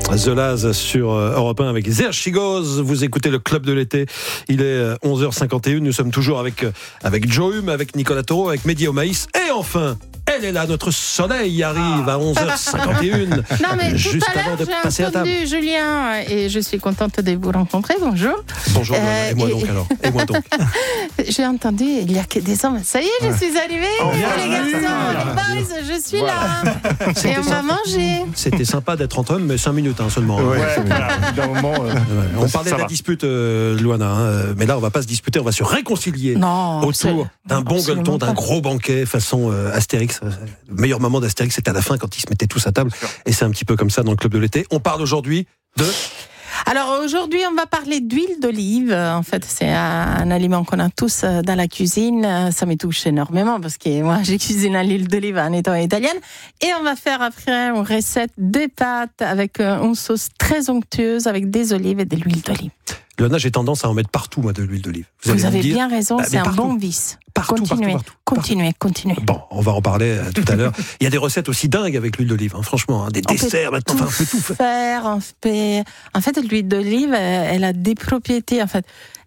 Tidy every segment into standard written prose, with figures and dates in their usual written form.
The Laz sur Europe 1 avec There She Goes. Vous écoutez le Club de l'été. Il est 11h51. Nous sommes toujours avec Joe Hume, avec Nicolas Taureau, avec Mehdi Omaïs. Et enfin, elle est là, notre soleil arrive à 11h51. Non, mais juste tout à avant l'heure, de passer à table. j'ai entendu Julien et je suis contente de vous rencontrer. Bonjour. Bonjour, et moi donc alors. Et moi donc. J'ai entendu, il n'y a que des hommes. Ça y est, je suis arrivée. Les garçons, les boys, je suis là. Et on va manger. C'était sympa d'être entre hommes, mais 5 minutes seulement. D'un moment, on parlait de la dispute, Luana, mais là on va pas se disputer, on va se réconcilier autour d'un bon gueuleton, d'un gros banquet façon Astérix. Le meilleur moment d'Astérix, c'était à la fin quand ils se mettaient tous à table, et c'est un petit peu comme ça dans le Club de l'été. On parle aujourd'hui de... Alors aujourd'hui, on va parler d'huile d'olive. En fait, c'est un aliment qu'on a tous dans la cuisine. Ça me touche énormément parce que moi, j'ai cuisiné à l'huile d'olive en étant italienne. Et on va faire après une recette de pâtes avec une sauce très onctueuse avec des olives et de l'huile d'olive. Léona, j'ai tendance à en mettre partout, moi, de l'huile d'olive. Vous avez bien raison, c'est un bon vice. Continuez. Bon, on va en parler tout à l'heure. Il y a des recettes aussi dingues avec l'huile d'olive, franchement, des desserts maintenant, on peut tout faire. En fait, l'huile d'olive, elle a des propriétés. En fait,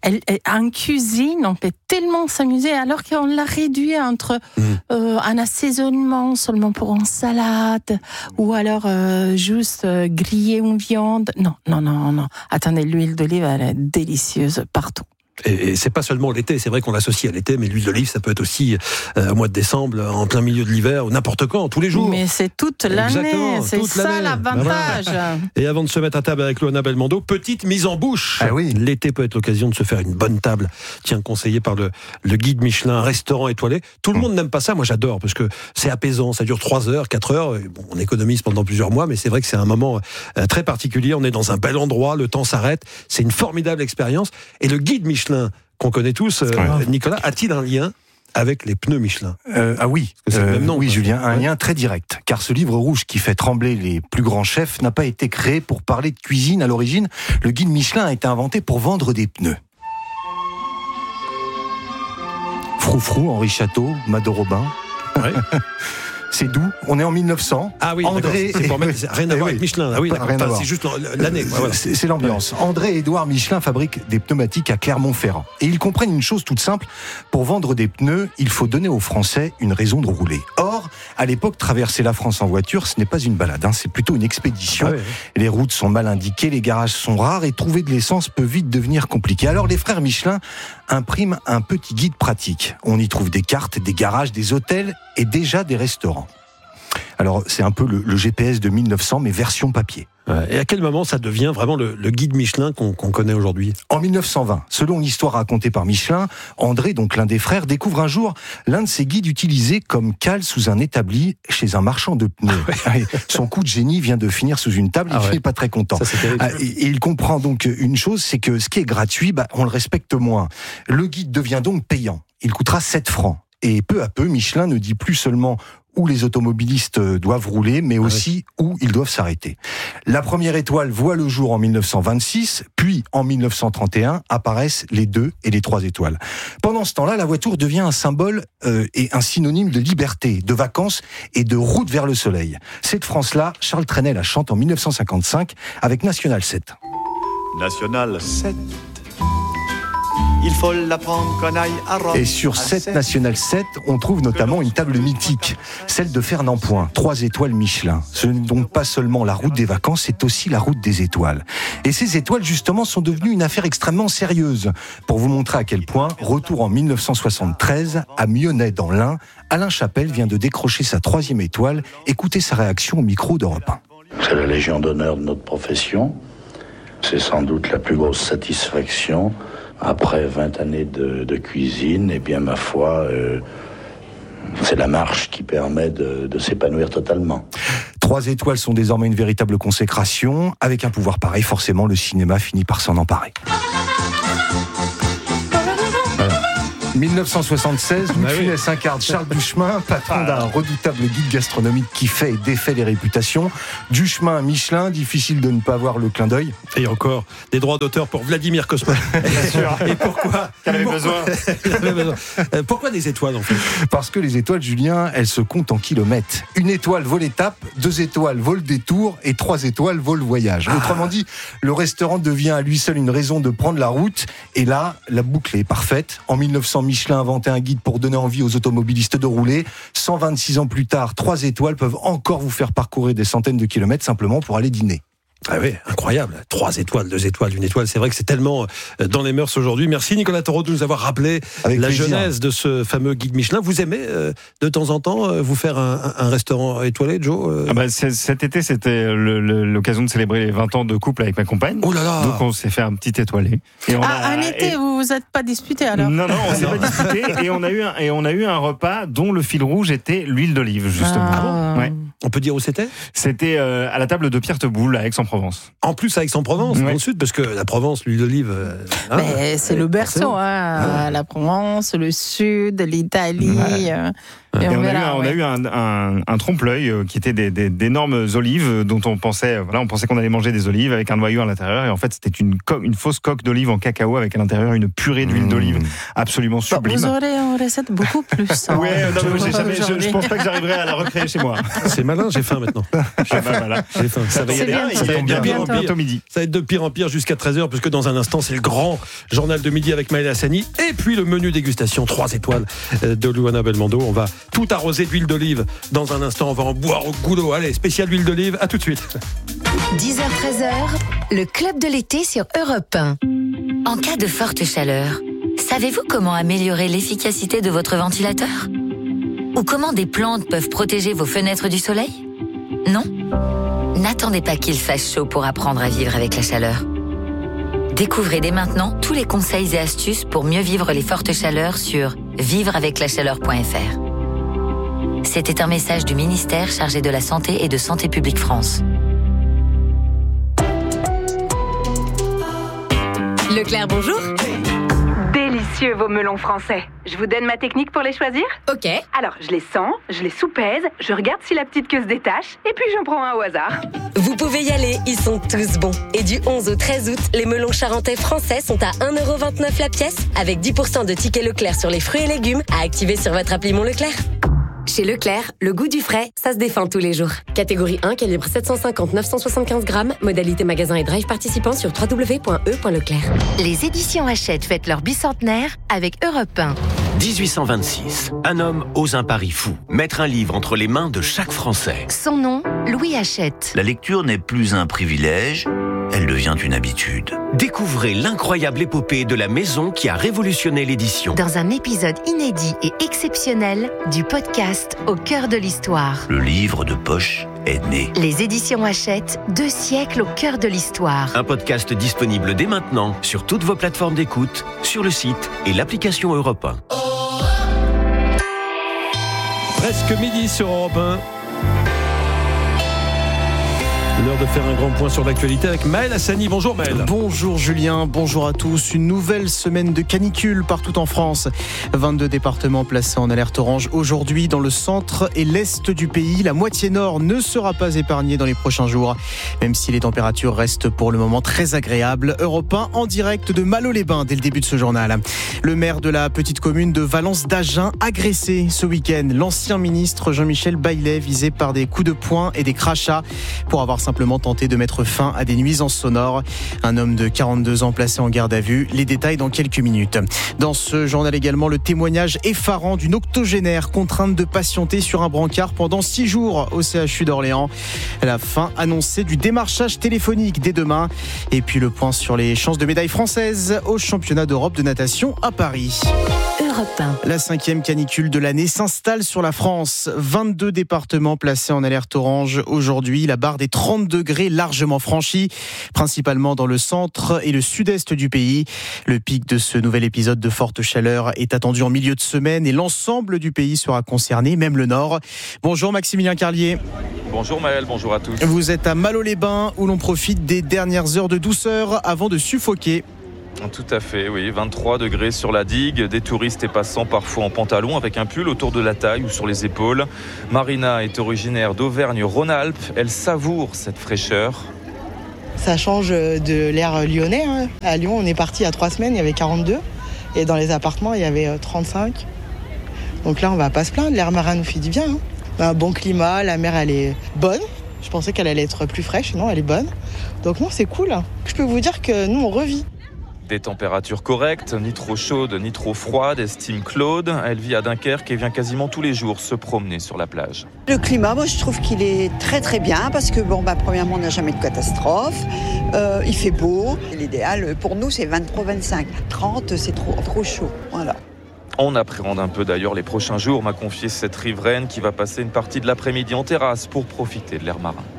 en cuisine, on peut tellement s'amuser, alors qu'on l'a réduit entre un assaisonnement seulement pour une salade, ou alors juste griller une viande. Non. Attendez, l'huile d'olive, elle est délicieuse partout. Et c'est pas seulement l'été, c'est vrai qu'on l'associe à l'été, mais l'huile d'olive, ça peut être aussi au mois de décembre, en plein milieu de l'hiver, ou n'importe quand, tous les jours. Mais c'est toute l'année, c'est toute ça l'année. l'avantage. Et avant de se mettre à table avec Luana Belmondo, petite mise en bouche. Ah oui. L'été peut être l'occasion de se faire une bonne table. Tiens, conseillé par le guide Michelin, un restaurant étoilé. Tout le monde n'aime pas ça, moi j'adore, parce que c'est apaisant, ça dure 3 heures, 4 heures. Bon, on économise pendant plusieurs mois, mais c'est vrai que c'est un moment très particulier. On est dans un bel endroit, le temps s'arrête. C'est une formidable expérience. Et le guide Michelin, qu'on connaît tous, Nicolas, a-t-il un lien avec les pneus Michelin? Ah oui, c'est le même nom, oui Julien, un lien très direct, car ce livre rouge qui fait trembler les plus grands chefs n'a pas été créé pour parler de cuisine à l'origine. Le guide Michelin a été inventé pour vendre des pneus. Froufrou, Henri Château, Mado Robin. Ouais. C'est doux. On est en 1900. Ah oui, André, c'est pour mettre, rien à voir avec Michelin. Ah oui, rien à voir. C'est juste l'année. Voilà. C'est l'ambiance. André et Édouard Michelin fabriquent des pneumatiques à Clermont-Ferrand. Et ils comprennent une chose toute simple. Pour vendre des pneus, il faut donner aux Français une raison de rouler. Or, à l'époque, traverser la France en voiture, ce n'est pas une balade. C'est plutôt une expédition. Ah oui. Les routes sont mal indiquées, les garages sont rares et trouver de l'essence peut vite devenir compliqué. Alors, les frères Michelin impriment un petit guide pratique. On y trouve des cartes, des garages, des hôtels et déjà des restaurants. Alors, c'est un peu le GPS de 1900, mais version papier. Et à quel moment ça devient vraiment le guide Michelin qu'on connaît aujourd'hui? En 1920, selon l'histoire racontée par Michelin, André, donc l'un des frères, découvre un jour l'un de ses guides utilisé comme cale sous un établi chez un marchand de pneus. Son coup de génie vient de finir sous une table, il n'est pas très content. Ça, et il comprend donc une chose, c'est que ce qui est gratuit, on le respecte moins. Le guide devient donc payant. Il coûtera 7 francs. Et peu à peu, Michelin ne dit plus seulement où les automobilistes doivent rouler, mais aussi où ils doivent s'arrêter. La première étoile voit le jour en 1926, puis en 1931 apparaissent les 2 et les 3 étoiles. Pendant ce temps-là, la voiture devient un symbole et un synonyme de liberté, de vacances et de route vers le soleil. Cette France-là, Charles Trenet la chante en 1955 avec National 7. National 7. Il faut l'apprendre qu'on aille à Rome. Et sur cette National 7, on trouve notamment une table mythique, celle de Fernand Point, 3 étoiles Michelin. Ce n'est donc pas seulement la route des vacances, c'est aussi la route des étoiles. Et ces étoiles, justement, sont devenues une affaire extrêmement sérieuse. Pour vous montrer à quel point, retour en 1973, à Mionnet dans l'Ain, Alain Chapelle vient de décrocher sa 3e étoile. Écoutez sa réaction au micro d'Europe 1. C'est la Légion d'honneur de notre profession. C'est sans doute la plus grosse satisfaction. Après 20 années de cuisine, bien ma foi, c'est la marche qui permet de s'épanouir totalement. 3 étoiles sont désormais une véritable consécration. Avec un pouvoir pareil, forcément, le cinéma finit par s'en emparer. 1976, Louis de oui. Funès incarne Charles Duchemin, patron d'un redoutable guide gastronomique qui fait et défait les réputations. Duchemin, Michelin, difficile de ne pas avoir le clin d'œil. Et encore des droits d'auteur pour Vladimir Cosma. Et pourquoi Qu'elle avait besoin. Pourquoi des étoiles en fait? Parce que les étoiles, Julien, elles se comptent en kilomètres. Une étoile vaut l'étape, 2 étoiles vaut le détour et 3 étoiles vaut le voyage. Autrement dit, le restaurant devient à lui seul une raison de prendre la route. Et là, la boucle est parfaite. En 1900, Michelin a inventé un guide pour donner envie aux automobilistes de rouler. 126 ans plus tard, 3 étoiles peuvent encore vous faire parcourir des centaines de kilomètres simplement pour aller dîner. Ah oui, incroyable. 3 étoiles, 2 étoiles, 1 étoile. C'est vrai que c'est tellement dans les mœurs aujourd'hui. Merci Nicolas Taureau de nous avoir rappelé Avec la plaisir. genèse de ce fameux guide Michelin. Vous aimez de temps en temps vous faire un restaurant étoilé, Joe? Cet été, c'était l'occasion de célébrer les 20 ans de couple avec ma compagne. Oh là là. Donc on s'est fait un petit étoilé. Et on a- Un été, vous vous êtes pas disputé alors? Non, on s'est pas disputé et on a eu un repas dont le fil rouge était l'huile d'olive, justement. Ah. Ouais. On peut dire où c'était? C'était à la table de Pierre Teboul à Aix-en-Provence. En plus à Aix-en-Provence, Ouais. dans le sud, parce que la Provence, l'huile d'olive... Mais c'est le berceau, forcément. la Provence, le sud, l'Italie. Et on a eu un trompe-l'œil qui était d'énormes olives dont on pensait qu'on allait manger des olives avec un noyau à l'intérieur. Et en fait, c'était une fausse coque d'olive en cacao avec à l'intérieur une purée d'huile d'olive absolument sublime. Vous aurez une recette beaucoup plus. Ouais, non, mais je pense pas que j'arriverai à la recréer chez moi. C'est malin, j'ai faim maintenant. Voilà. J'ai faim. Ça va y C'est aller. bien, Ça va être de pire en pire. Bientôt midi. Ça va être de pire en pire jusqu'à 13h, puisque dans un instant, c'est le grand journal de midi avec Maëlle Hassani. Et puis le menu dégustation 3 étoiles de Luana Belmondo. On va tout arroser d'huile d'olive. Dans un instant, on va en boire au goulot. Allez, spécial huile d'olive, à tout de suite. 10h-13h, le club de l'été sur Europe 1. En cas de forte chaleur, savez-vous comment améliorer l'efficacité de votre ventilateur? Ou comment des plantes peuvent protéger vos fenêtres du soleil? Non? N'attendez pas qu'il fasse chaud pour apprendre à vivre avec la chaleur. Découvrez dès maintenant tous les conseils et astuces pour mieux vivre les fortes chaleurs sur vivreaveclachaleur.fr. C'était un message du ministère chargé de la Santé et de Santé publique France. Leclerc, bonjour. Délicieux vos melons français. Je vous donne ma technique pour les choisir? Ok. Alors, je les sens, je les soupèse, je regarde si la petite queue se détache, et puis j'en prends un au hasard. Vous pouvez y aller, ils sont tous bons. Et du 11 au 13 août, les melons charentais français sont à 1,29€ la pièce, avec 10% de tickets Leclerc sur les fruits et légumes à activer sur votre appli Mon Leclerc. Chez Leclerc, le goût du frais, ça se défend tous les jours. Catégorie 1, calibre 750-975 grammes, modalité magasin et drive participant sur www.e.leclerc. Les éditions Hachette fêtent leur bicentenaire avec Europe 1. 1826. Un homme ose un pari fou. Mettre un livre entre les mains de chaque Français. Son nom, Louis Hachette. La lecture n'est plus un privilège, elle devient une habitude. Découvrez l'incroyable épopée de la maison qui a révolutionné l'édition. Dans un épisode inédit et exceptionnel du podcast Au cœur de l'histoire. Le livre de poche est né. Les éditions Hachette, 2 siècles au cœur de l'histoire. Un podcast disponible dès maintenant sur toutes vos plateformes d'écoute, sur le site et l'application Europe 1. Presque midi sur Europe 1. L'heure de faire un grand point sur l'actualité avec Maëlle Hassani. Bonjour Maëlle. Bonjour Julien, bonjour à tous. Une nouvelle semaine de canicule partout en France. 22 départements placés en alerte orange aujourd'hui dans le centre et l'est du pays. La moitié nord ne sera pas épargnée dans les prochains jours, même si les températures restent pour le moment très agréables. Europe 1 en direct de Malo-les-Bains dès le début de ce journal. Le maire de la petite commune de Valence-d'Agen agressé ce week-end. L'ancien ministre Jean-Michel Baillet visé par des coups de poing et des crachats pour avoir simplement tenté de mettre fin à des nuisances sonores. Un homme de 42 ans placé en garde à vue. Les détails dans quelques minutes. Dans ce journal également, le témoignage effarant d'une octogénaire contrainte de patienter sur un brancard pendant 6 jours au CHU d'Orléans. La fin annoncée du démarchage téléphonique dès demain. Et puis le point sur les chances de médaille françaises au championnat d'Europe de natation à Paris. Europe 1. La 5e canicule de l'année s'installe sur la France. 22 départements placés en alerte orange aujourd'hui. La barre des 30 degrés largement franchie, principalement dans le centre et le sud-est du pays. Le pic de ce nouvel épisode de forte chaleur est attendu en milieu de semaine et l'ensemble du pays sera concerné, même le nord. Bonjour Maximilien Carlier. Bonjour Maëlle, bonjour à tous. Vous êtes à Malo-les-Bains où l'on profite des dernières heures de douceur avant de suffoquer. Tout à fait, oui. 23 degrés sur la digue, des touristes et passants parfois en pantalon avec un pull autour de la taille ou sur les épaules. Marina est originaire d'Auvergne-Rhône-Alpes. Elle savoure cette fraîcheur. Ça change de l'air lyonnais. À Lyon, on est parti il y a 3 semaines, il y avait 42. Et dans les appartements, il y avait 35. Donc là, on va pas se plaindre. L'air marin nous fait du bien. Un bon climat, la mer, elle est bonne. Je pensais qu'elle allait être plus fraîche. Non, elle est bonne. Donc non, c'est cool. Je peux vous dire que nous, on revit. Des températures correctes, ni trop chaudes, ni trop froides, estime Claude. Elle vit à Dunkerque et vient quasiment tous les jours se promener sur la plage. Le climat, moi je trouve qu'il est très très bien parce que premièrement on n'a jamais de catastrophe, il fait beau. L'idéal pour nous c'est 23-25, 30 c'est trop chaud, voilà. On appréhende un peu d'ailleurs les prochains jours, m'a confié cette riveraine qui va passer une partie de l'après-midi en terrasse pour profiter de l'air marin.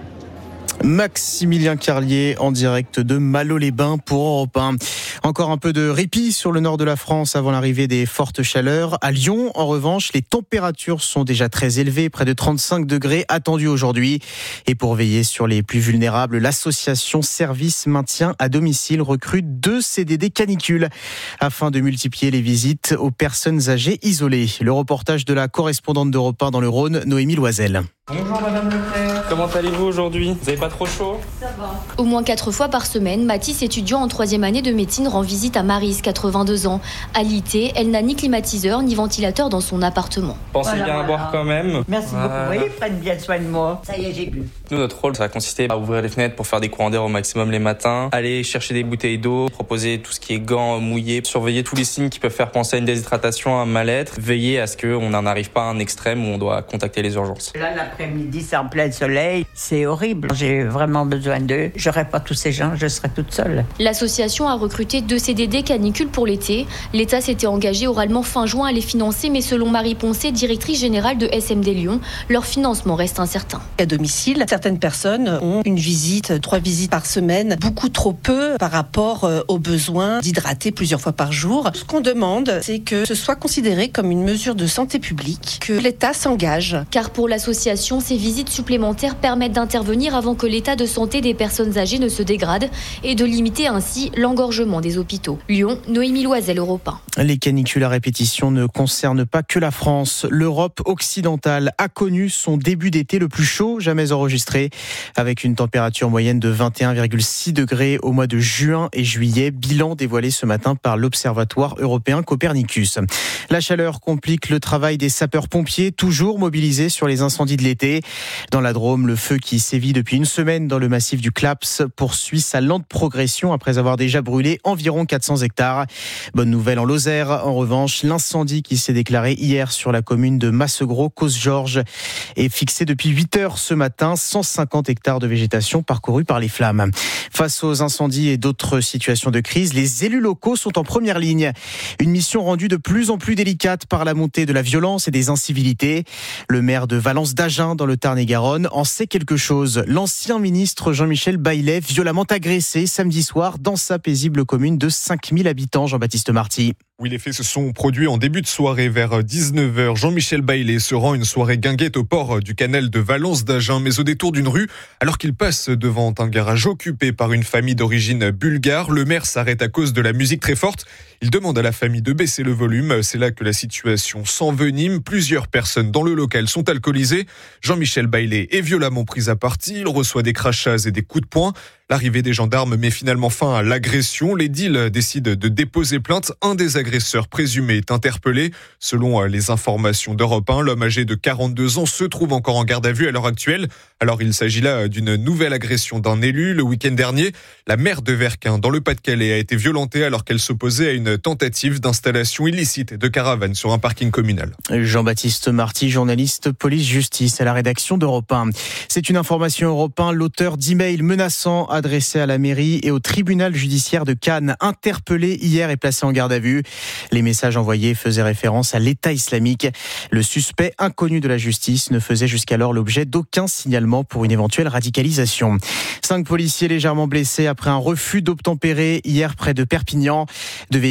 Maximilien Carlier en direct de Malo-les-Bains pour Europe 1. Encore un peu de répit sur le nord de la France avant l'arrivée des fortes chaleurs. À Lyon, en revanche, les températures sont déjà très élevées, près de 35 degrés attendus aujourd'hui. Et pour veiller sur les plus vulnérables, l'association Service Maintien à Domicile recrute 2 CDD canicules afin de multiplier les visites aux personnes âgées isolées. Le reportage de la correspondante d'Europe 1 dans le Rhône, Noémie Loisel. Bonjour Madame Leclerc, comment allez-vous aujourd'hui ? Vous n'avez pas trop chaud ? Ça va. Au moins 4 fois par semaine, Mathis, étudiant en 3e année de médecine, rend visite à Maryse, 82 ans. Alitée, elle n'a ni climatiseur ni ventilateur dans son appartement. Pensez bien à boire quand même. Merci beaucoup, vous voyez, prennent bien soin de moi. Ça y est, j'ai bu. Nous, notre rôle, ça a consisté à ouvrir les fenêtres pour faire des courants d'air au maximum les matins, aller chercher des bouteilles d'eau, proposer tout ce qui est gants mouillés, surveiller tous les signes qui peuvent faire penser à une déshydratation, à un mal-être, veiller à ce qu'on n'en arrive pas à un extrême où on doit contacter les urgences. Là, l'après-midi, c'est en plein soleil, c'est horrible. J'ai vraiment besoin d'eux. J'aurais pas tous ces gens, je serais toute seule. L'association a recruté 2 CDD canicules pour l'été. L'État s'était engagé oralement fin juin à les financer, mais selon Marie Poncet, directrice générale de SMD Lyon, leur financement reste incertain. À domicile, certaines personnes ont une visite, 3 visites par semaine, beaucoup trop peu par rapport aux besoins d'hydrater plusieurs fois par jour. Ce qu'on demande, c'est que ce soit considéré comme une mesure de santé publique, que l'État s'engage. Car pour l'association, ces visites supplémentaires permettent d'intervenir avant que l'état de santé des personnes âgées ne se dégrade et de limiter ainsi l'engorgement des hôpitaux. Lyon, Noémie Loisel, Europe 1. Les canicules à répétition ne concernent pas que la France. L'Europe occidentale a connu son début d'été le plus chaud jamais enregistré, avec une température moyenne de 21,6 degrés au mois de juin et juillet, bilan dévoilé ce matin par l'Observatoire européen Copernicus. La chaleur complique le travail des sapeurs-pompiers, toujours mobilisés sur les incendies de l'été. Dans la Drôme, le feu qui sévit depuis une semaine dans le massif du Claps poursuit sa lente progression après avoir déjà brûlé environ 400 hectares. Bonne nouvelle en Lozère, en revanche, l'incendie qui s'est déclaré hier sur la commune de Massegros-Causse-Georges est fixé depuis 8 heures ce matin, 150 hectares de végétation parcourus par les flammes. Face aux incendies et d'autres situations de crise, les élus locaux sont en première ligne. Une mission rendue de plus en plus délicate par la montée de la violence et des incivilités. Le maire de Valence-d'Agen, dans le Tarn-et-Garonne, en sait quelque chose. L'ancien ministre Jean-Michel Baillet, violemment agressé samedi soir dans sa paisible commune de 5000 habitants, Jean-Baptiste Marty. Oui, les faits se sont produits en début de soirée vers 19h. Jean-Michel Baillet se rend une soirée guinguette au port du canal de Valence-d'Agen, mais au détour d'une rue, alors qu'il passe devant un garage occupé par une famille d'origine bulgare. Le maire s'arrête à cause de la musique très forte. Il demande à la famille de baisser le volume. C'est là que la situation s'envenime. Plusieurs personnes dans le local sont alcoolisées. Jean-Michel Baillet est violemment pris à partie. Il reçoit des crachats et des coups de poing. L'arrivée des gendarmes met finalement fin à l'agression. L'édile décide de déposer plainte. Un des agresseurs présumés est interpellé. Selon les informations d'Europe 1, l'homme âgé de 42 ans se trouve encore en garde à vue à l'heure actuelle. Alors il s'agit là d'une nouvelle agression d'un élu. Le week-end dernier, la maire de Verquin, dans le Pas-de-Calais, a été violentée alors qu'elle s'opposait à une tentative d'installation illicite de caravanes sur un parking communal. Jean-Baptiste Marty, journaliste police-justice à la rédaction d'Europe 1. C'est une information Europe 1. L'auteur d'emails menaçants adressé à la mairie et au tribunal judiciaire de Cannes, interpellé hier et placé en garde à vue. Les messages envoyés faisaient référence à l'État islamique. Le suspect, inconnu de la justice, ne faisait jusqu'alors l'objet d'aucun signalement pour une éventuelle radicalisation. 5 policiers légèrement blessés après un refus d'obtempérer hier près de Perpignan. 2 véhicules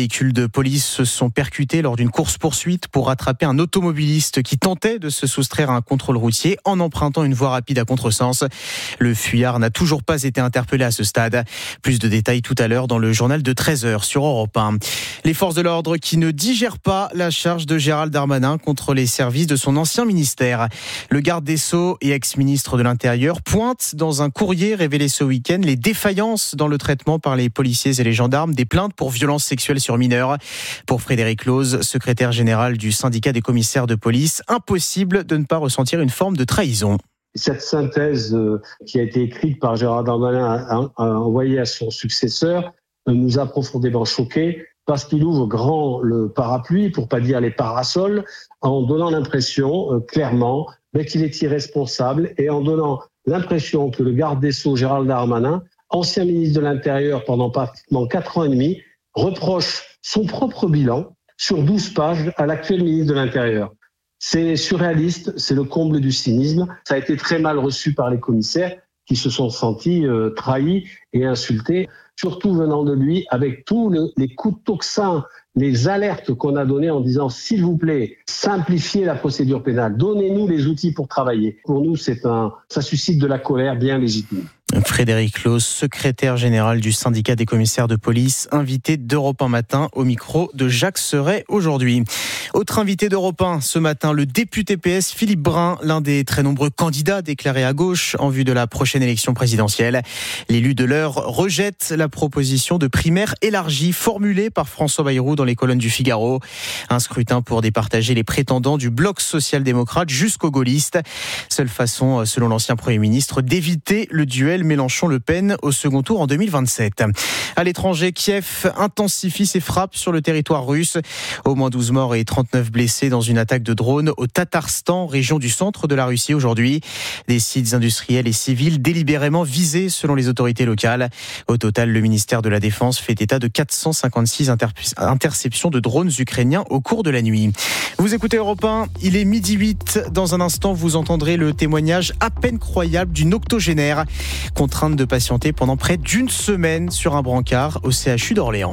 véhicules de police se sont percutés lors d'une course-poursuite pour rattraper un automobiliste qui tentait de se soustraire à un contrôle routier en empruntant une voie rapide à contresens. Le fuyard n'a toujours pas été interpellé à ce stade. Plus de détails tout à l'heure dans le journal de 13h sur Europe 1. Les forces de l'ordre qui ne digèrent pas la charge de Gérald Darmanin contre les services de son ancien ministère. Le garde des Sceaux et ex-ministre de l'Intérieur pointe dans un courrier révélé ce week-end les défaillances dans le traitement par les policiers et les gendarmes des plaintes pour violences sexuelles sur mineurs. Pour Frédéric Lhoz, secrétaire général du syndicat des commissaires de police, impossible de ne pas ressentir une forme de trahison. Cette synthèse qui a été écrite par Gérald Darmanin a envoyé à son successeur nous a profondément choqués parce qu'il ouvre grand le parapluie, pour pas dire les parasols, en donnant l'impression clairement qu'il est irresponsable et en donnant l'impression que le garde des Sceaux Gérald Darmanin, ancien ministre de l'Intérieur pendant pratiquement 4 ans et demi, reproche son propre bilan sur 12 pages à l'actuel ministre de l'Intérieur. C'est surréaliste, c'est le comble du cynisme. Ça a été très mal reçu par les commissaires qui se sont sentis trahis et insultés, surtout venant de lui, avec tous les coups de tocsin, les alertes qu'on a données en disant « s'il vous plaît, simplifiez la procédure pénale, donnez-nous les outils pour travailler ». Pour nous, ça suscite de la colère bien légitime. Frédéric Lhoz, secrétaire général du syndicat des commissaires de police, invité d'Europe 1 matin au micro de Jacques Serret aujourd'hui. Autre invité d'Europe 1 ce matin, le député PS Philippe Brun, l'un des très nombreux candidats déclarés à gauche en vue de la prochaine élection présidentielle. L'élu de l'Eure rejette la proposition de primaire élargie formulée par François Bayrou dans les colonnes du Figaro. Un scrutin pour départager les prétendants du bloc social-démocrate jusqu'aux gaullistes. Seule façon, selon l'ancien Premier ministre, d'éviter le duel Mélenchon-Le Pen au second tour en 2027. À l'étranger, Kiev intensifie ses frappes sur le territoire russe. Au moins 12 morts et 39 blessés dans une attaque de drone au Tatarstan, région du centre de la Russie aujourd'hui. Des sites industriels et civils délibérément visés selon les autorités locales. Au total, le ministère de la Défense fait état de 456 interceptions de drones ukrainiens au cours de la nuit. Vous écoutez Europe 1, il est 12h08. Dans un instant, vous entendrez le témoignage à peine croyable d'une octogénaire contrainte de patienter pendant près d'une semaine sur un brancard au CHU d'Orléans.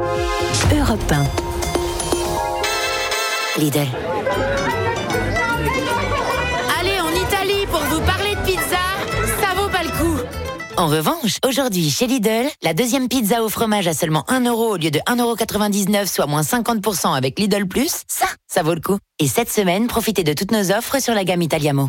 Europe 1. Lidl. Allez en Italie pour vous parler de pizza, ça vaut pas le coup. En revanche, aujourd'hui chez Lidl, la deuxième pizza au fromage à seulement 1 € au lieu de 1,99 €, soit moins 50% avec Lidl Plus, ça vaut le coup. Et cette semaine, profitez de toutes nos offres sur la gamme Italiamo.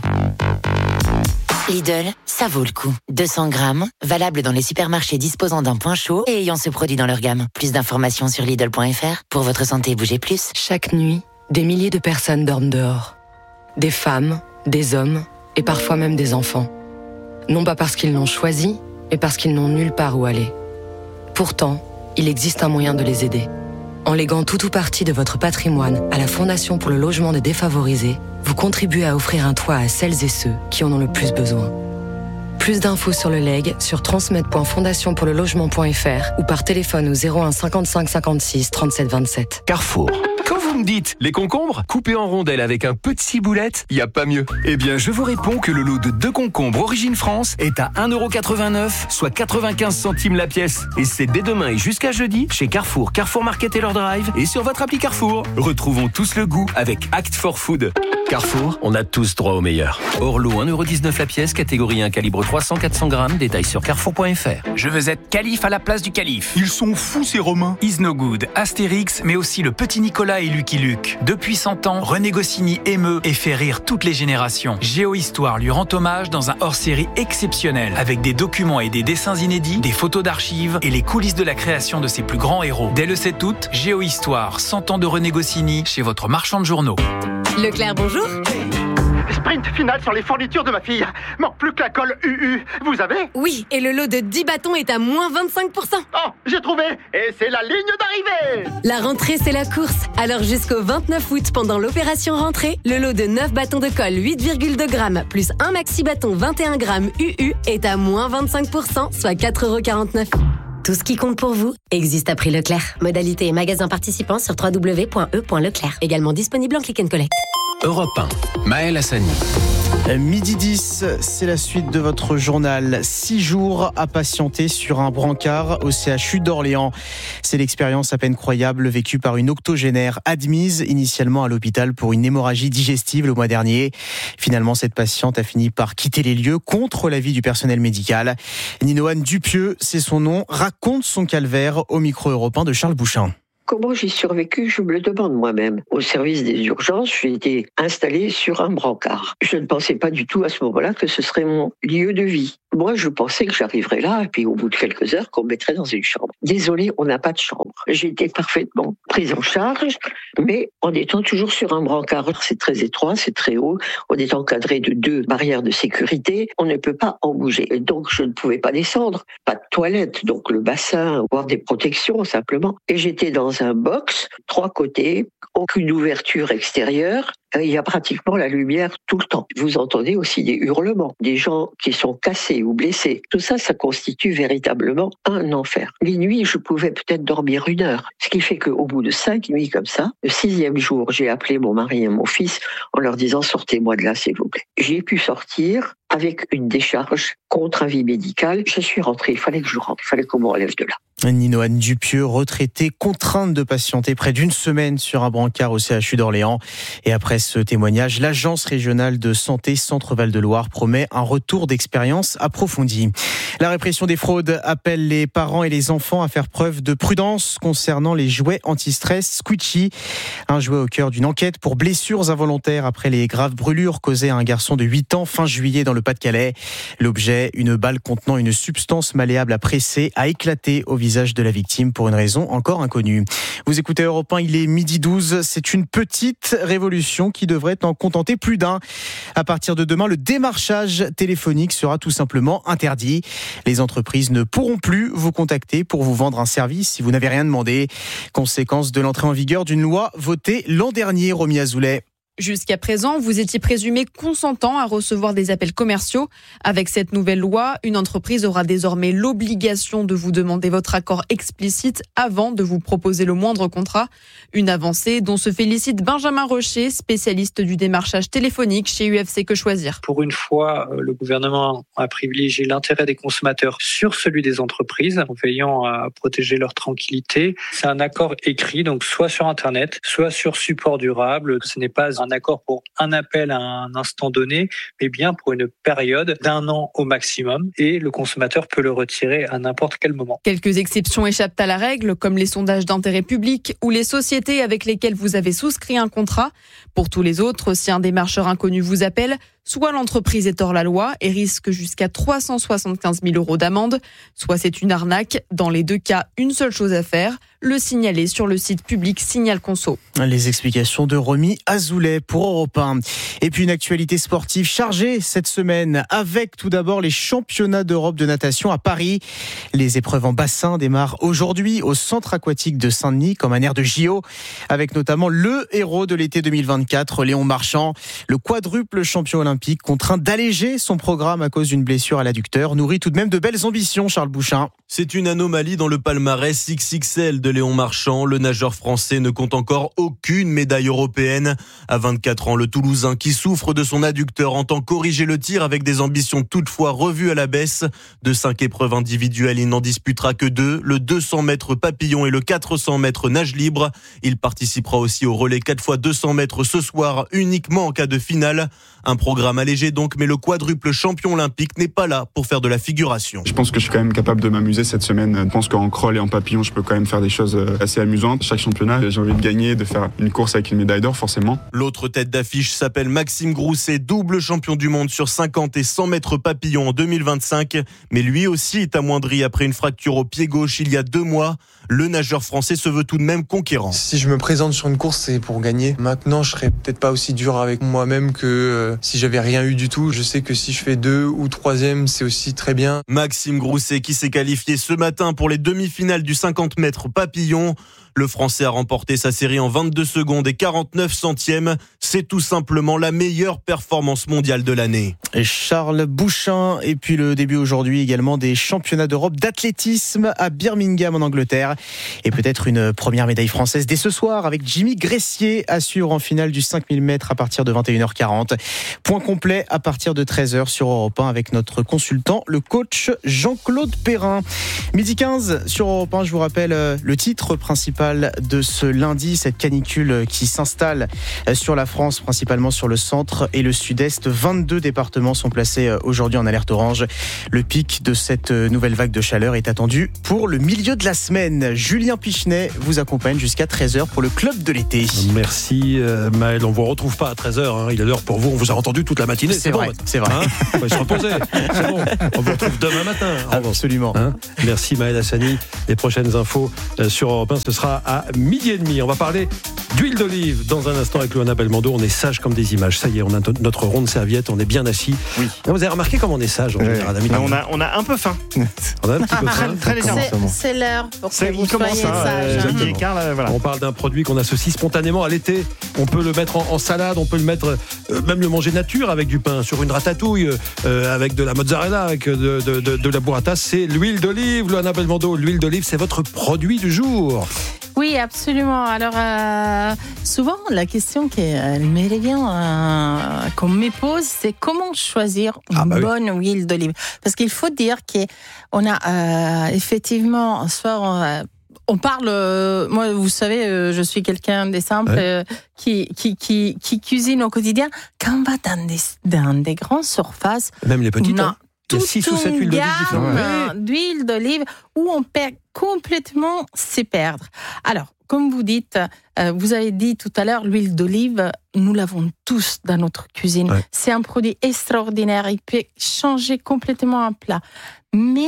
Lidl, ça vaut le coup. 200 grammes, valable dans les supermarchés disposant d'un point chaud et ayant ce produit dans leur gamme. Plus d'informations sur Lidl.fr. Pour votre santé, bougez plus. Chaque nuit, des milliers de personnes dorment dehors. Des femmes, des hommes et parfois même des enfants. Non pas parce qu'ils l'ont choisi, mais parce qu'ils n'ont nulle part où aller. Pourtant, il existe un moyen de les aider. En léguant tout ou partie de votre patrimoine à la Fondation pour le logement des défavorisés, vous contribuez à offrir un toit à celles et ceux qui en ont le plus besoin. Plus d'infos sur le legs sur transmet.fondationpourlelogement.fr ou par téléphone au 01 55 56 37 27. Carrefour. Quand vous me dites les concombres coupés en rondelles avec un peu de ciboulette, il n'y a pas mieux. Eh bien, je vous réponds que le lot de 2 concombres Origine France est à 1,89 €, soit 95 centimes la pièce. Et c'est dès demain et jusqu'à jeudi chez Carrefour, Carrefour Market et leur drive et sur votre appli Carrefour. Retrouvons tous le goût avec Act for Food. Carrefour, on a tous droit au meilleur. Orlo, 1,19 € la pièce, catégorie 1, calibre 300-400 grammes, détail sur carrefour.fr. Je veux être calife à la place du calife. Ils sont fous ces Romains. Is No Good, Astérix, mais aussi le petit Nicolas et Lucky Luke. Depuis 100 ans, René Goscinny émeut et fait rire toutes les générations. Géohistoire lui rend hommage dans un hors-série exceptionnel, avec des documents et des dessins inédits, des photos d'archives et les coulisses de la création de ses plus grands héros. Dès le 7 août, Géohistoire, 100 ans de René Goscinny, chez votre marchand de journaux. Leclerc, bonjour. Sprint final sur les fournitures de ma fille. Manque plus que la colle UU. Vous avez ? Oui, et le lot de 10 bâtons est à moins 25%. Oh, j'ai trouvé. Et c'est la ligne d'arrivée. La rentrée, c'est la course. Alors jusqu'au 29 août, pendant l'opération rentrée, le lot de 9 bâtons de colle 8,2 grammes plus un maxi bâton 21 grammes UU est à moins 25%, soit 4,49 €. Tout ce qui compte pour vous existe à prix Leclerc. Modalité et magasin participants sur www.e.leclerc. Également disponible en click and collect. Europe 1. Maël Hassani. Midi 10, c'est la suite de votre journal. 6 jours à patienter sur un brancard au CHU d'Orléans. C'est l'expérience à peine croyable vécue par une octogénaire admise initialement à l'hôpital pour une hémorragie digestive le mois dernier. Finalement, cette patiente a fini par quitter les lieux contre l'avis du personnel médical. Ninoane Dupieux, c'est son nom, raconte son calvaire au micro européen de Charles Bouchin. Comment j'ai survécu, je me le demande moi-même. Au service des urgences, j'ai été installée sur un brancard. Je ne pensais pas du tout à ce moment-là que ce serait mon lieu de vie. Moi, je pensais que j'arriverais là et puis au bout de quelques heures, qu'on me mettrait dans une chambre. Désolée, on n'a pas de chambre. J'ai été parfaitement prise en charge, mais en étant toujours sur un brancard. C'est très étroit, c'est très haut. On est encadré de 2 barrières de sécurité. On ne peut pas en bouger. Et donc, je ne pouvais pas descendre. Pas de toilette, donc le bassin, voire des protections simplement. Et j'étais dans un box, 3 côtés, aucune ouverture extérieure. Il y a pratiquement la lumière tout le temps. Vous entendez aussi des hurlements, des gens qui sont cassés ou blessés. Tout ça, ça constitue véritablement un enfer. Les nuits, je pouvais peut-être dormir 1 heure. Ce qui fait qu'au bout de 5 nuits comme ça, le 6e jour, j'ai appelé mon mari et mon fils en leur disant « Sortez-moi de là, s'il vous plaît ». J'ai pu sortir avec une décharge contre avis médical. Je suis rentrée, il fallait que je rentre, il fallait qu'on me relève de là. Ninoane Dupieux, retraitée, contrainte de patienter près d'1 semaine sur un brancard au CHU d'Orléans. Et après ce témoignage, l'Agence régionale de santé Centre-Val de Loire promet un retour d'expérience approfondi. La répression des fraudes appelle les parents et les enfants à faire preuve de prudence concernant les jouets anti-stress Squishy. Un jouet au cœur d'une enquête pour blessures involontaires après les graves brûlures causées à un garçon de 8 ans fin juillet dans le Pas-de-Calais. L'objet, une balle contenant une substance malléable à presser, a éclaté au visage de la victime pour une raison encore inconnue. Vous écoutez Europe 1, il est midi 12. C'est une petite révolution qui devrait en contenter plus d'un. À partir de demain, le démarchage téléphonique sera tout simplement interdit. Les entreprises ne pourront plus vous contacter pour vous vendre un service si vous n'avez rien demandé. Conséquence de l'entrée en vigueur d'une loi votée l'an dernier, Romy Azoulay. Jusqu'à présent, vous étiez présumé consentant à recevoir des appels commerciaux. Avec cette nouvelle loi, une entreprise aura désormais l'obligation de vous demander votre accord explicite avant de vous proposer le moindre contrat. Une avancée dont se félicite Benjamin Rocher, spécialiste du démarchage téléphonique chez UFC Que Choisir. Pour une fois, le gouvernement a privilégié l'intérêt des consommateurs sur celui des entreprises, en veillant à protéger leur tranquillité. C'est un accord écrit, donc soit sur Internet, soit sur support durable. Ce n'est pas un accord pour un appel à un instant donné, mais bien pour une période d'1 an au maximum, et le consommateur peut le retirer à n'importe quel moment. Quelques exceptions échappent à la règle, comme les sondages d'intérêt public ou les sociétés avec lesquelles vous avez souscrit un contrat. Pour tous les autres, si un démarcheur inconnu vous appelle, soit l'entreprise est hors la loi et risque jusqu'à 375 000 € d'amende, soit c'est une arnaque. Dans les 2 cas, une seule chose à faire, le signaler sur le site public Signal Conso. Les explications de Romy Azoulay pour Europe 1. Et puis une actualité sportive chargée cette semaine avec tout d'abord les championnats d'Europe de natation à Paris. Les épreuves en bassin démarrent aujourd'hui au centre aquatique de Saint-Denis comme un air de JO, avec notamment le héros de l'été 2024, Léon Marchand. Le quadruple champion olympique, contraint d'alléger son programme à cause d'une blessure à l'adducteur, nourrit tout de même de belles ambitions, Charles Bouchin. C'est une anomalie dans le palmarès XXL de Léon Marchand. Le nageur français ne compte encore aucune médaille européenne. À 24 ans, le Toulousain, qui souffre de son adducteur, entend corriger le tir avec des ambitions toutefois revues à la baisse. De 5 épreuves individuelles, il n'en disputera que 2, le 200 mètres papillon et le 400 mètres nage libre. Il participera aussi au relais 4x200 mètres ce soir, uniquement en cas de finale. Un programme allégé donc, mais le quadruple champion olympique n'est pas là pour faire de la figuration. Je pense que je suis quand même capable de m'amuser cette semaine. Je pense qu'en crawl et en papillon, je peux quand même faire des choses assez amusantes. Chaque championnat, j'ai envie de gagner, de faire une course avec une médaille d'or forcément. L'autre tête d'affiche s'appelle Maxime Grousset, double champion du monde sur 50 et 100 mètres papillon en 2025. Mais lui aussi est amoindri après une fracture au pied gauche il y a 2 mois. Le nageur français se veut tout de même conquérant. Si je me présente sur une course, c'est pour gagner. Maintenant, je serais peut-être pas aussi dur avec moi-même que si j'avais rien eu du tout. Je sais que si je fais 2 ou 3e, c'est aussi très bien. Maxime Grousset qui s'est qualifié ce matin pour les demi-finales du 50 mètres papillon. Le Français a remporté sa série en 22 secondes et 49 centièmes. C'est tout simplement la meilleure performance mondiale de l'année. Et Charles Bouchin, et puis le début aujourd'hui également des championnats d'Europe d'athlétisme à Birmingham en Angleterre. Et peut-être une première médaille française dès ce soir avec Jimmy Gressier, assure en finale du 5000 mètres à partir de 21h40. Point complet à partir de 13h sur Europe 1 avec notre consultant, le coach Jean-Claude Perrin. Midi 15 sur Europe 1, je vous rappelle le titre principal de ce lundi, cette canicule qui s'installe sur la France, principalement sur le centre et le sud-est. 22 départements sont placés aujourd'hui en alerte orange. Le pic de cette nouvelle vague de chaleur est attendu pour le milieu de la semaine. Julien Pichenet vous accompagne jusqu'à 13h pour le club de l'été. Merci Maël, on ne vous retrouve pas à 13h, il est l'heure pour vous, on vous a entendu toute la matinée. C'est vrai, c'est vrai. On va se reposer, c'est bon, on vous retrouve demain matin. Absolument. Merci Maël Hassani, les prochaines infos sur Europe 1, ce sera à 12h30. On va parler d'huile d'olive dans un instant avec Loana Belmondo. On est sage comme des images, ça y est, on a notre ronde serviette, on est bien assis. Oui. Vous avez remarqué comment on est sage en général, on a un peu faim. On a un petit peu faim. Très légèrement. C'est l'heure pour que vous soyez sage. On parle d'un produit qu'on associe spontanément à l'été. On peut le mettre en salade, on peut le mettre, même le manger nature avec du pain, sur une ratatouille, avec de la mozzarella, avec de la burrata. C'est l'huile d'olive, Loana Belmondo. L'huile d'olive, c'est votre produit du jour. Oui, absolument. Alors, souvent, la question qu'on me pose, c'est comment choisir une bonne huile d'olive. Parce qu'il faut dire qu'on a effectivement, soit on parle, moi, vous savez, je suis quelqu'un de simple qui cuisine au quotidien. Quand on va dans des grandes surfaces, même les petites, toute 6 ou 7 huiles d'olive différentes. D'huile d'olive où on perd complètement ses perdre. Alors, comme vous dites, vous avez dit tout à l'heure, l'huile d'olive, nous l'avons tous dans notre cuisine. Ouais. C'est un produit extraordinaire. Il peut changer complètement un plat. Mais,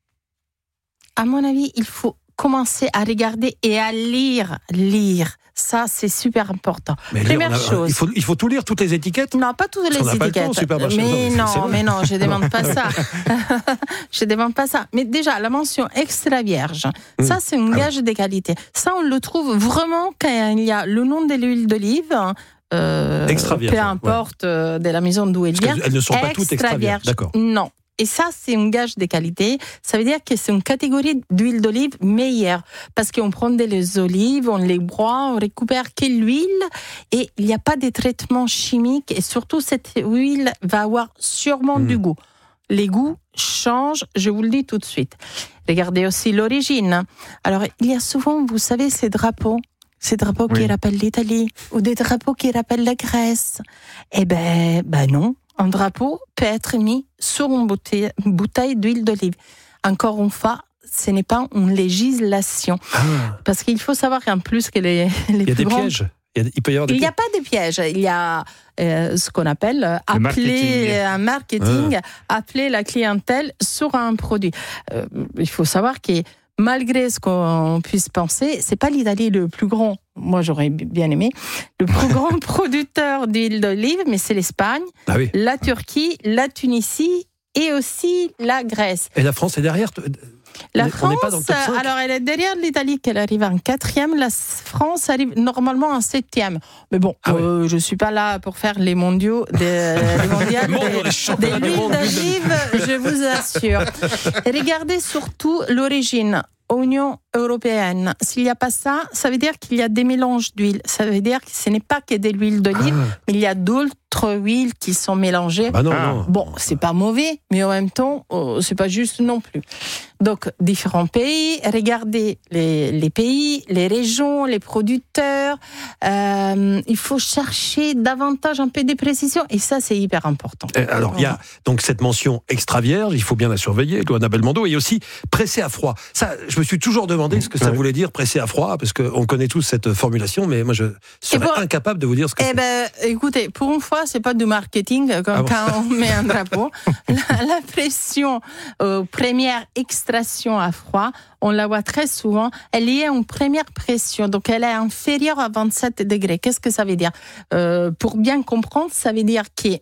à mon avis, il faut commencer à regarder et à lire. Ça, c'est super important. Mais première chose. Il faut tout lire, toutes les étiquettes ? Non, pas toutes les étiquettes. Mais non, je demande pas ça. Je demande pas ça. Mais déjà, la mention extra vierge, ça, c'est un gage de qualité. Ça, on le trouve vraiment quand il y a le nom de l'huile d'olive. Extra vierge. Peu importe de la maison d'où elle vient. Elles ne sont pas toutes extra vierges. D'accord. Non. Et ça, c'est un gage de qualité. Ça veut dire que c'est une catégorie d'huile d'olive meilleure. Parce qu'on prend des olives, on les broie, on récupère que l'huile et il n'y a pas de traitement chimique. Et surtout, cette huile va avoir sûrement du goût. Les goûts changent, je vous le dis tout de suite. Regardez aussi l'origine. Alors, il y a souvent, vous savez, ces drapeaux qui rappellent l'Italie ou des drapeaux qui rappellent la Grèce. Eh ben non. Un drapeau peut être mis sur une bouteille d'huile d'olive. Encore une fois, ce n'est pas une législation. Parce qu'il faut savoir en plus que les il y a des pièges. Il peut y avoir des pièges. Il n'y a pas de pièges. Il y a ce qu'on appelle appeler un marketing, appeler la clientèle sur un produit. Il faut savoir que malgré ce qu'on puisse penser, c'est pas l'Italie le plus grand. Moi, j'aurais bien aimé le plus grand producteur d'huile d'olive, mais c'est l'Espagne, la Turquie, la Tunisie et aussi la Grèce. Et la France est derrière. La France, alors elle est derrière l'Italie, qu'elle arrive en 4e. La France arrive normalement en 7e. Mais bon, je suis pas là pour faire les mondiaux, des l'huile d'olive, je vous assure. Et regardez surtout l'origine. Union européenne. S'il n'y a pas ça, ça veut dire qu'il y a des mélanges d'huile. Ça veut dire que ce n'est pas que de l'huile d'olive, mais il y a d'autres huiles qui sont mélangées. Non. Bon, c'est pas mauvais, mais en même temps, c'est pas juste non plus. Donc, différents pays, regardez les pays, les régions, les producteurs. Il faut chercher davantage un peu de précision, et ça, c'est hyper important. Alors, il y a donc cette mention extra vierge, il faut bien la surveiller, Loana Belmondo, et aussi pressé à froid. Ça, je me suis toujours demandé ce que ça voulait dire, pressé à froid, parce qu'on connaît tous cette formulation, mais moi, je serais incapable de vous dire ce que c'est. Écoutez, pour une fois, c'est pas du marketing, quand on met un drapeau. La pression, première extraction à froid, on la voit très souvent, elle est en première pression, donc elle est inférieure à 27 degrés. Qu'est-ce que ça veut dire ? Pour bien comprendre, ça veut dire qu'on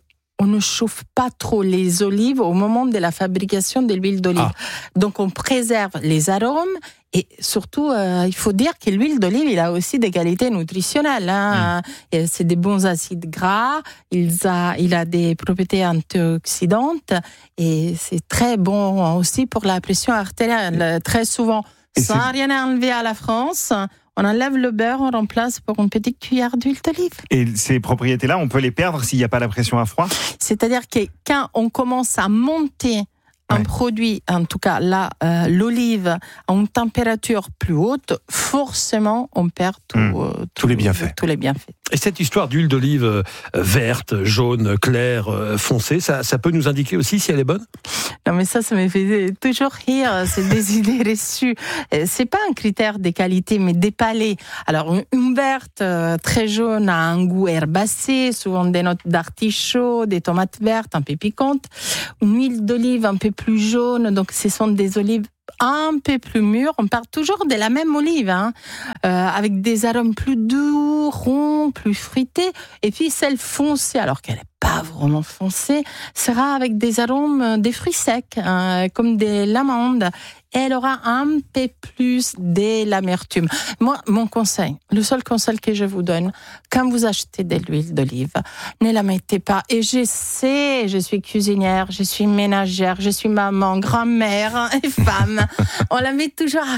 on ne chauffe pas trop les olives au moment de la fabrication de l'huile d'olive. Donc on préserve les arômes. Et surtout, il faut dire que l'huile d'olive, il a aussi des qualités nutritionnelles. Et c'est des bons acides gras, il a des propriétés antioxydantes et c'est très bon aussi pour la pression artérielle. Très souvent, sans rien enlever à la France, on enlève le beurre, on remplace pour une petite cuillère d'huile d'olive. Et ces propriétés-là, on peut les perdre s'il n'y a pas la pression à froid ? C'est-à-dire que quand on commence à monter un produit, en tout cas là, l'olive, à une température plus haute, forcément, on perd tous les bienfaits. Et cette histoire d'huile d'olive verte, jaune, claire, foncée, ça peut nous indiquer aussi si elle est bonne ? Non, mais ça me fait toujours rire. C'est des idées reçues. C'est pas un critère des qualités, mais des palais. Alors, une verte très jaune a un goût herbacé, souvent des notes d'artichaut, des tomates vertes un peu piquantes. Une huile d'olive un peu plus jaune, donc ce sont des olives un peu plus mûres. On part toujours de la même olive, avec des arômes plus doux, ronds, plus fruités. Et puis celle foncée, alors qu'elle n'est pas vraiment foncée, sera avec des arômes des fruits secs, comme de l'amande. Et elle aura un peu plus de l'amertume. Moi, mon conseil, le seul conseil que je vous donne, quand vous achetez de l'huile d'olive, ne la mettez pas. Et je sais, je suis cuisinière, je suis ménagère, je suis maman, grand-mère et femme. On la met toujours à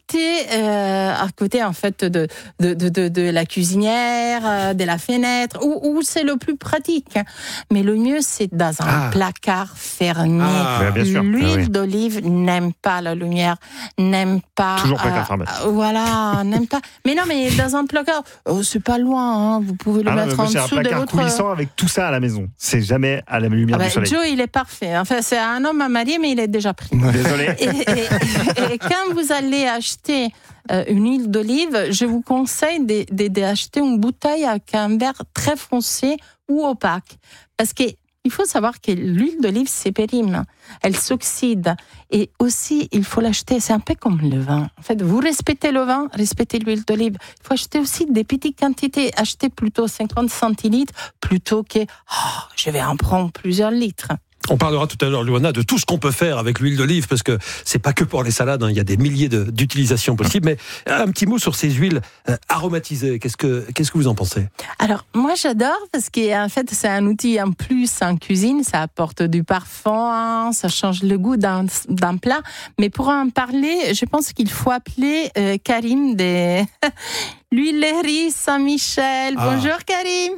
côté en fait de la cuisinière, de la fenêtre, où c'est le plus pratique. Mais le mieux, c'est dans un placard fermé. Bien sûr. L'huile d'olive n'aime pas la lumière, n'aime pas. Toujours placard fermé. Voilà, n'aime pas. Mais non, mais dans un placard, c'est pas loin. Vous pouvez le mettre en dessous de votre. C'est un placard coulissant avec tout ça à la maison. C'est jamais à la lumière du soleil. Joe, il est parfait. Enfin, c'est un homme marié, mais il est déjà pris. Désolé. Et quand vous allez acheter une huile d'olive, je vous conseille d'acheter une bouteille avec un verre très foncé ou opaque. Parce que il faut savoir que l'huile d'olive, c'est périme. Elle s'oxyde. Et aussi, il faut l'acheter. C'est un peu comme le vin. En fait, vous respectez le vin, respectez l'huile d'olive. Il faut acheter aussi des petites quantités. Acheter plutôt 50 centilitres plutôt que je vais en prendre plusieurs litres. On parlera tout à l'heure, Luana, de tout ce qu'on peut faire avec l'huile d'olive, parce que c'est pas que pour les salades, il y a des milliers d'utilisations possibles. Mais un petit mot sur ces huiles aromatisées. Qu'est-ce que vous en pensez ? Alors, moi, j'adore, parce qu'en fait, c'est un outil en plus en cuisine. Ça apporte du parfum, ça change le goût d'un plat. Mais pour en parler, je pense qu'il faut appeler Karim de l'huilerie Saint-Michel. Bonjour, Karim.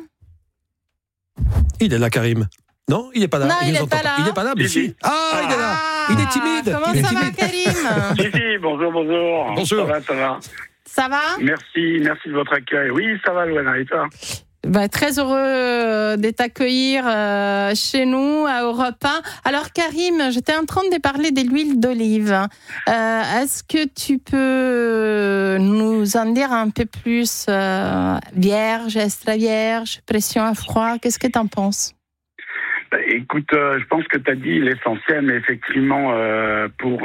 Il est là, Karim. Non, il n'est pas là. Non, il n'est pas là. Il n'est pas là, mais si. Ah, il est là. Il est timide. Comment ça va, Karim ? Si, bonjour. Bonjour. Ça va. Ça va ? Merci de votre accueil. Oui, ça va, Luana, et toi ? Très heureux de t'accueillir chez nous à Europe 1. Alors Karim, j'étais en train de parler de l'huile d'olive. Est-ce que tu peux nous en dire un peu plus vierge, extra vierge, pression à froid ? Qu'est-ce que tu en penses ? Écoute, je pense que tu as dit l'essentiel, mais effectivement, pour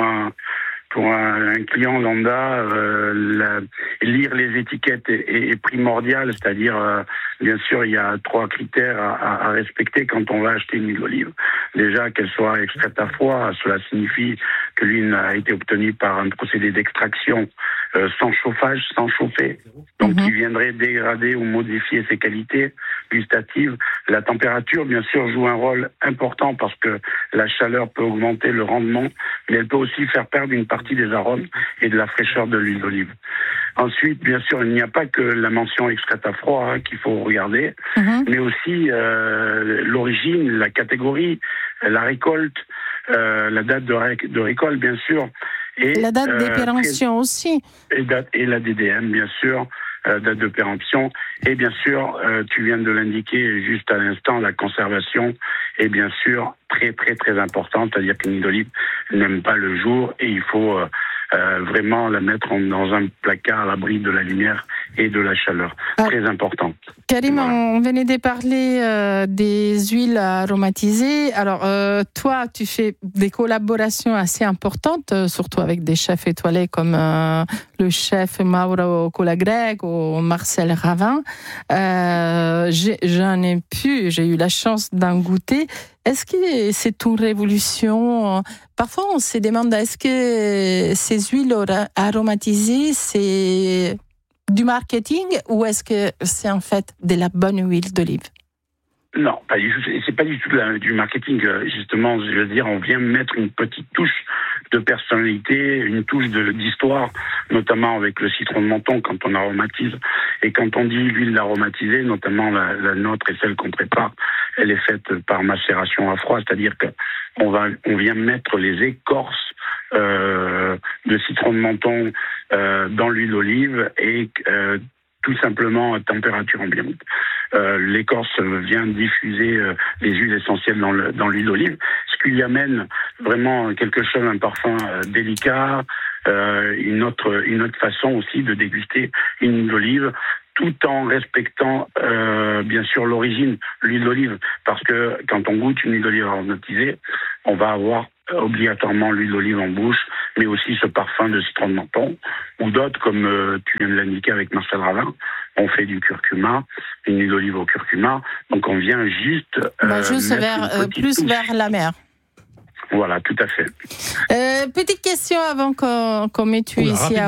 un client lambda, lire les étiquettes est primordial, c'est-à-dire, bien sûr, il y a 3 critères à respecter quand on va acheter une huile d'olive. Déjà, qu'elle soit extraite à froid, cela signifie que l'huile a été obtenue par un procédé d'extraction sans chauffage, sans chauffer, donc qui viendrait dégrader ou modifier ses qualités gustatives. La température, bien sûr, joue un rôle important parce que la chaleur peut augmenter le rendement, mais elle peut aussi faire perdre une partie des arômes et de la fraîcheur de l'huile d'olive. Ensuite, bien sûr, il n'y a pas que la mention extraite à froid qu'il faut regarder, mais aussi l'origine, la catégorie, la récolte, la date de récolte, bien sûr. Et la date de péremption aussi. Et la DDM, bien sûr, date de péremption. Et bien sûr, tu viens de l'indiquer juste à l'instant, la conservation est bien sûr très, très, très importante. C'est-à-dire qu'une huile d'olive n'aime pas le jour et il faut vraiment la mettre dans un placard à l'abri de la lumière et de la chaleur. Très important. Karim, on venait de parler des huiles aromatisées. Alors, toi, tu fais des collaborations assez importantes, surtout avec des chefs étoilés comme le chef Mauro Colagreg ou Marcel Ravin. J'ai eu la chance d'en goûter. Est-ce que c'est une révolution? Parfois, on se demande, est-ce que ces huiles aromatisées, c'est du marketing ou est-ce que c'est en fait de la bonne huile d'olive? Non, pas du tout. C'est pas du tout du marketing. Justement, je veux dire, on vient mettre une petite touche de personnalité, une touche d'histoire, notamment avec le citron de menton quand on aromatise. Et quand on dit l'huile aromatisée, notamment la nôtre et celle qu'on prépare, elle est faite par macération à froid, c'est-à-dire qu'on vient mettre les écorces de citron de menton dans l'huile d'olive et tout simplement à température ambiante. L'écorce vient diffuser les huiles essentielles dans l'huile d'olive, ce qui lui amène vraiment quelque chose, un parfum délicat, une autre façon aussi de déguster une huile d'olive, tout en respectant bien sûr l'origine, l'huile d'olive, parce que quand on goûte une huile d'olive aromatisée, on va avoir obligatoirement l'huile d'olive en bouche, mais aussi ce parfum de citron de menton, ou d'autres, comme tu viens de l'indiquer avec Marcel Ravin, on fait du curcuma, une huile d'olive au curcuma, donc on vient juste... juste vers la mer. Voilà, tout à fait. Petite question avant qu'on mette ici